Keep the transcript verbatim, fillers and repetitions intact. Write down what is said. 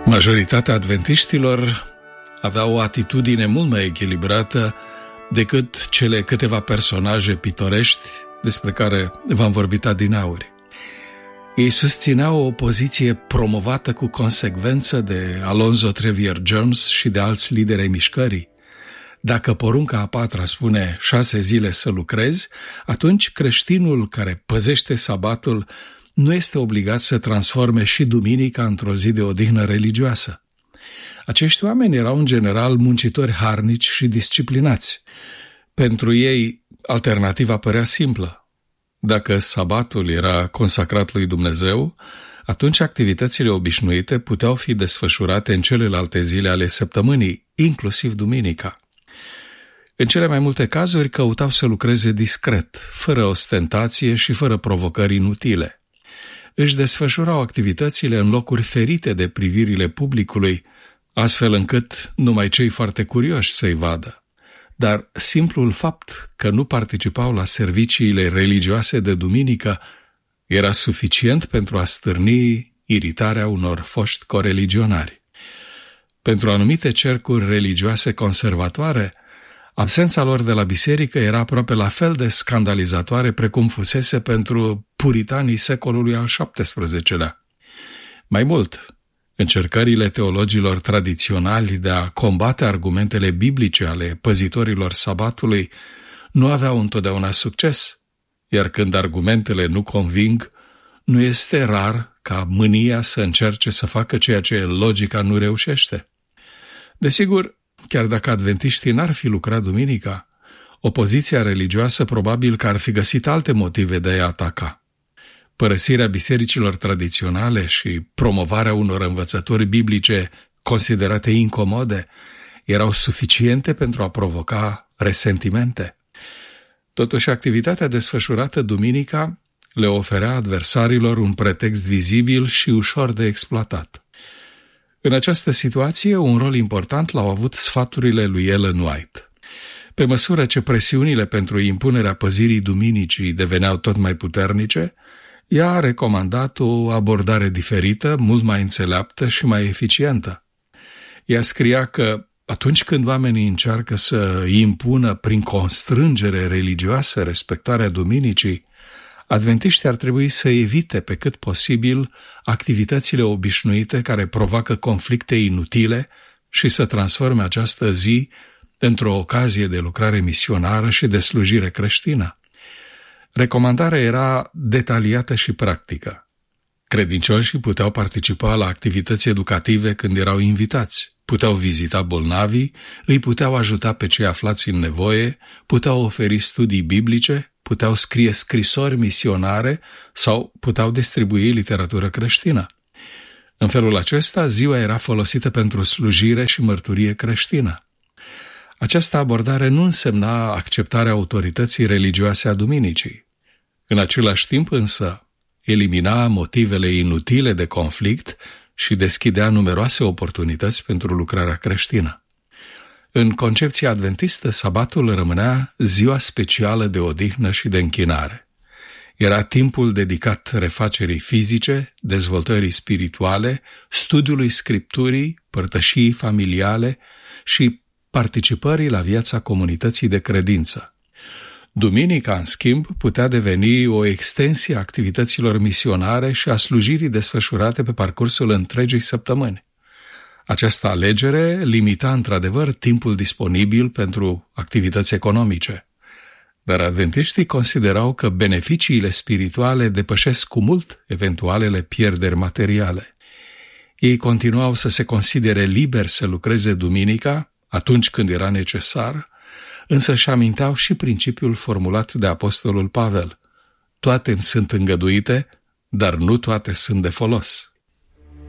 Majoritatea adventiștilor aveau o atitudine mult mai echilibrată decât cele câteva personaje pitorești despre care v-am vorbit adineauri. Ei susțineau o poziție promovată cu consecvență de Alonzo Trevier Jones și de alți lideri ai mișcării. Dacă porunca a patra spune șase zile să lucrezi, atunci creștinul care păzește sabatul nu este obligat să transforme și duminica într-o zi de odihnă religioasă. Acești oameni erau în general muncitori harnici și disciplinați. Pentru ei, alternativa părea simplă. Dacă sabatul era consacrat lui Dumnezeu, atunci activitățile obișnuite puteau fi desfășurate în celelalte zile ale săptămânii, inclusiv duminica. În cele mai multe cazuri căutau să lucreze discret, fără ostentație și fără provocări inutile. Își desfășurau activitățile în locuri ferite de privirile publicului, astfel încât numai cei foarte curioși să-i vadă. Dar simplul fapt că nu participau la serviciile religioase de duminică era suficient pentru a stârni iritarea unor foști coreligionari. Pentru anumite cercuri religioase conservatoare, absența lor de la biserică era aproape la fel de scandalizatoare precum fusese pentru puritanii secolului al șaptesprezecelea. Mai mult, încercările teologilor tradiționali de a combate argumentele biblice ale păzitorilor sabatului nu aveau întotdeauna succes, iar când argumentele nu conving, nu este rar ca mânia să încerce să facă ceea ce logica nu reușește. Desigur, chiar dacă adventiștii n-ar fi lucrat duminica, opoziția religioasă probabil că ar fi găsit alte motive de a-i ataca. Părăsirea bisericilor tradiționale și promovarea unor învățături biblice considerate incomode erau suficiente pentru a provoca resentimente. Totuși, activitatea desfășurată duminica le oferea adversarilor un pretext vizibil și ușor de exploatat. În această situație, un rol important l-au avut sfaturile lui Ellen White. Pe măsură ce presiunile pentru impunerea păzirii duminicii deveneau tot mai puternice, ea a recomandat o abordare diferită, mult mai înțeleaptă și mai eficientă. Ea scria că atunci când oamenii încearcă să impună prin constrângere religioasă respectarea duminicii, adventiștii ar trebui să evite pe cât posibil activitățile obișnuite care provoacă conflicte inutile și să transforme această zi într-o ocazie de lucrare misionară și de slujire creștină. Recomandarea era detaliată și practică. Credincioșii puteau participa la activități educative când erau invitați, puteau vizita bolnavii, îi puteau ajuta pe cei aflați în nevoie, puteau oferi studii biblice, puteau scrie scrisori misionare sau puteau distribui literatură creștină. În felul acesta, ziua era folosită pentru slujire și mărturie creștină. Această abordare nu însemna acceptarea autorității religioase a duminicii. În același timp însă, elimina motivele inutile de conflict și deschidea numeroase oportunități pentru lucrarea creștină. În concepția adventistă, sabatul rămânea ziua specială de odihnă și de închinare. Era timpul dedicat refacerii fizice, dezvoltării spirituale, studiului Scripturii, părtășii familiale și participării la viața comunității de credință. Duminica, în schimb, putea deveni o extensie a activităților misionare și a slujirii desfășurate pe parcursul întregii săptămâni. Această alegere limita într-adevăr timpul disponibil pentru activități economice, dar adventiștii considerau că beneficiile spirituale depășesc cu mult eventualele pierderi materiale. Ei continuau să se considere liberi să lucreze duminica atunci când era necesar, însă își aminteau și principiul formulat de apostolul Pavel: toate îmi sunt îngăduite, dar nu toate sunt de folos.